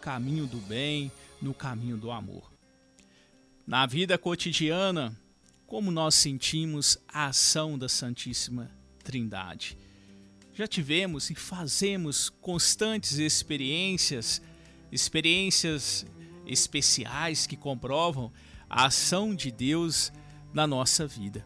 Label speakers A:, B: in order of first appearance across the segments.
A: caminho do bem, no caminho do amor. Na vida cotidiana, como nós sentimos a ação da Santíssima Trindade? Já tivemos e fazemos constantes experiências especiais que comprovam a ação de Deus na nossa vida.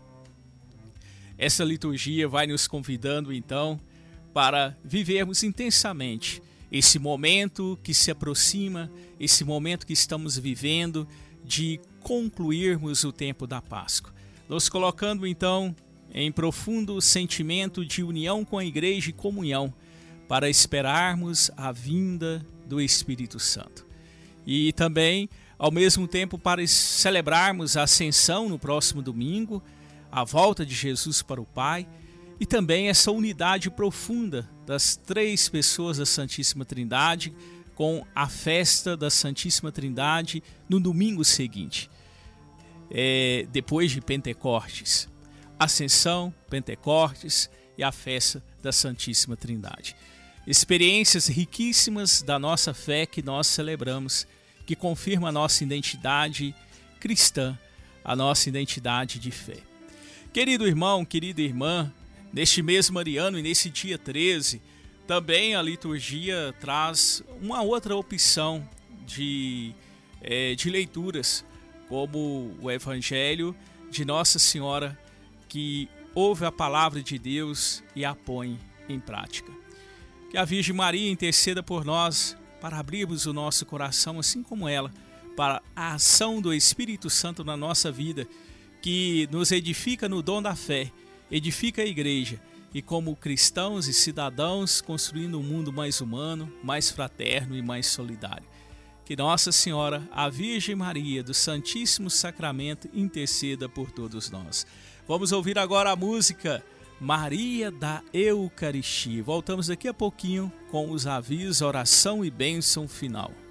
A: Essa liturgia vai nos convidando então para vivermos intensamente esse momento que se aproxima, esse momento que estamos vivendo de concluirmos o tempo da Páscoa, nos colocando então em profundo sentimento de união com a Igreja e comunhão para esperarmos a vinda do Espírito Santo. E também, ao mesmo tempo, para celebrarmos a Ascensão no próximo domingo, a volta de Jesus para o Pai, e também essa unidade profunda das três pessoas da Santíssima Trindade, com a festa da Santíssima Trindade no domingo seguinte, depois de Pentecostes. Ascensão, Pentecostes e a festa da Santíssima Trindade. Experiências riquíssimas da nossa fé que nós celebramos, que confirma a nossa identidade cristã, a nossa identidade de fé. Querido irmão, querida irmã, neste mês mariano e nesse dia 13, também a liturgia traz uma outra opção de leituras, como o Evangelho de Nossa Senhora, que ouve a palavra de Deus e a põe em prática. Que a Virgem Maria interceda por nós para abrirmos o nosso coração, assim como ela, para a ação do Espírito Santo na nossa vida, que nos edifica no dom da fé, edifica a Igreja, e como cristãos e cidadãos construindo um mundo mais humano, mais fraterno e mais solidário. Que Nossa Senhora, a Virgem Maria do Santíssimo Sacramento, interceda por todos nós. Vamos ouvir agora a música Maria da Eucaristia. Voltamos daqui a pouquinho com os avisos, oração e bênção final.